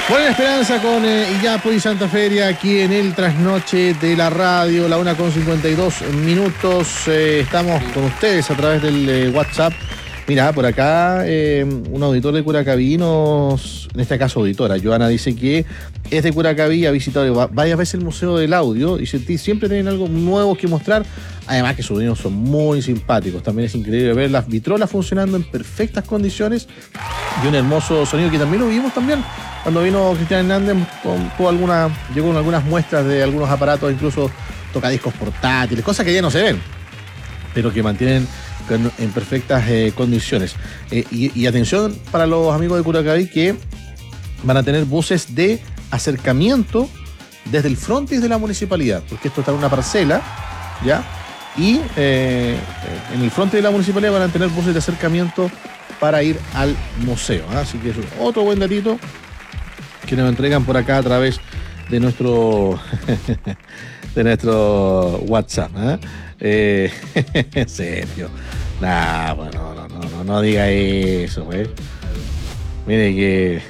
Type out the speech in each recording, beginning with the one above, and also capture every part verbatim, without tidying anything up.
Buena Esperanza con eh, Iyapo y Santa Feria aquí en el trasnoche de la radio, la una con cincuenta y dos minutos. Eh, estamos con ustedes a través del eh, WhatsApp. Mira, por acá eh, un auditor de Curacaví nos, en este caso auditora, Joana, dice que es de Curacaví, ha visitado varias veces el Museo del Audio y siempre tienen algo nuevo que mostrar. Además que sus niños son muy simpáticos. También es increíble ver las vitrolas funcionando en perfectas condiciones y un hermoso sonido que también lo vimos también cuando vino Cristian Hernández, con, con alguna, llegó con algunas muestras de algunos aparatos, incluso tocadiscos portátiles, cosas que ya no se ven, pero que mantienen en perfectas eh, condiciones. Eh, y, y atención para los amigos de Curacaví que van a tener buses de acercamiento desde el frontis de la municipalidad, porque esto está en una parcela, ¿ya? Y eh, en el frontis de la municipalidad van a tener buses de acercamiento para ir al museo, ¿eh? Así que es otro buen datito que nos entregan por acá a través de nuestro de nuestro WhatsApp, ¿eh? Eh, Sergio, nah, bueno, no, no, no, no diga eso, güey. Mire que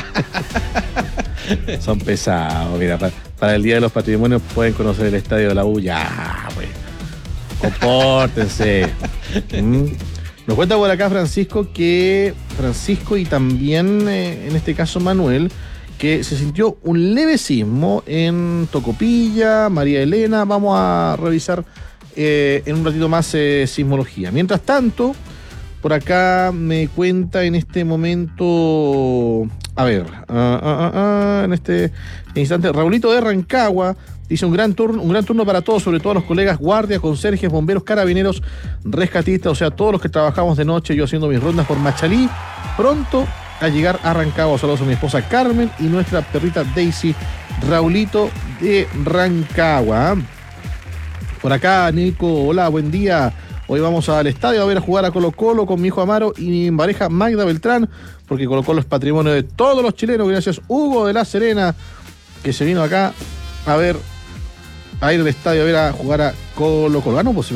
son pesados. Mira, para, para el Día de los Patrimonios pueden conocer el estadio de la U, ya, güey. Compórtense. ¿Mm? Nos cuenta por acá Francisco que Francisco y también eh, en este caso Manuel, que se sintió un leve sismo en Tocopilla, María Elena. Vamos a revisar eh, en un ratito más eh, sismología. Mientras tanto, por acá me cuenta en este momento, a ver, uh, uh, uh, uh, en este instante, Raulito de Rancagua. Dice un gran turno, un gran turno para todos, sobre todo los colegas guardias, conserjes, bomberos, carabineros, rescatistas, o sea, todos los que trabajamos de noche, yo haciendo mis rondas por Machalí, pronto a llegar a Rancagua. Saludos a mi esposa Carmen y nuestra perrita Daisy. Raulito de Rancagua. Por acá, Nico, hola, buen día. Hoy vamos al estadio a ver a jugar a Colo Colo con mi hijo Amaro y mi pareja Magda Beltrán, porque Colo Colo es patrimonio de todos los chilenos. Gracias, Hugo de La Serena, que se vino acá a ver, a ir al estadio a ver a jugar a Colo Colo. Ah, no, pues